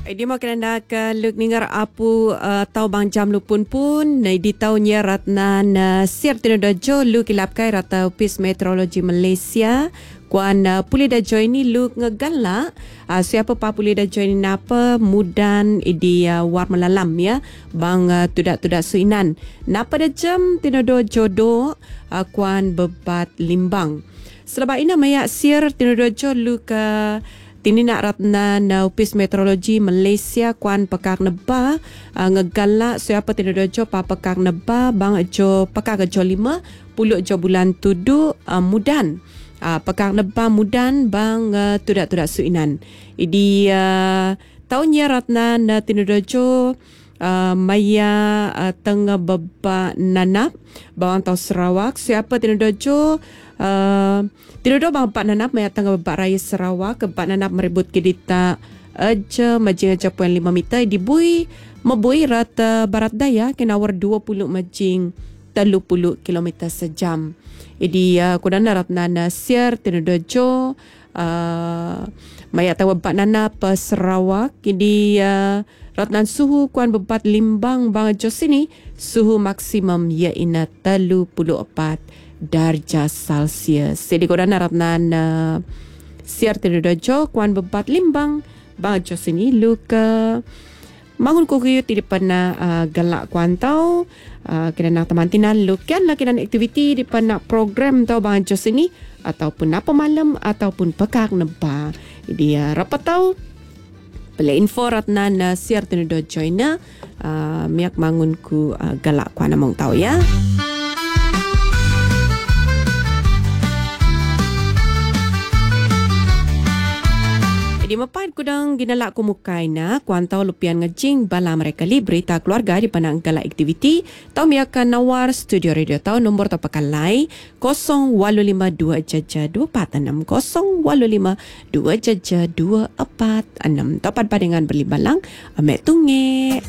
Di makan ke luk ningar apu tau bang jam lupun pun di tahunnya ratnan sir tinodojo lu kilapkai rata Office Meteorologi Malaysia kuan pulih da join ni lu ngegala siapa pa pulih da join ni napa mudan di war melalam ya bang tudak suinan napa da jam tinodojo do kuan bebat limbang selepas ina maya sir tinodojo lu ke Tini nak ratnan Office Meteorologi Malaysia kuan pekak neba ngegalak siapa tinodojo pa pekak neba bang jo pekak jo 5 puluh jo bulan tudu mudan pekak neba mudan bang tudak suinan idi tahunnya ratnan tinodojo maya tengah beba nanap bawang tau Sarawak siapa tinodojo Tinodo bang Pak Nanap maya tengah bebak raya Sarawak ke Pak Nanap meribut kedita aja majing aja 5 meter dibui mebui rata barat daya kenawar 20 majing 30 kilometer sejam. Jadi kudana ratna siar Tinodojo maya tengah Pak Nanap Sarawak jadi ratnan suhu kuan bebat limbang bang jo sini suhu maksimum iaina 34 darjah Celsius. Jadi korang harapnan siar Tinodojo kuan bebat limbang bang jo sini lu ke mangun kuku tidak pernah galak kuan tau kena nak teman-teman lu kan lagi dan aktiviti di pernah program tau bang jo sini ataupun apa malam ataupun pekak neba. Jadi rapat tau beli info ratnan siar Tinodojo ina miak mangun ku galak kuan among tau ya. Di mapan kudang ginalak ku mukaina kuantau lupian ngejing bala mereka li berita keluarga di panang gala aktiviti tau miakan nawar studio radio tau nombor tapakalai 0852 jaja 246 0852 jaja 246 tapat padengan berlibalang amek tunge.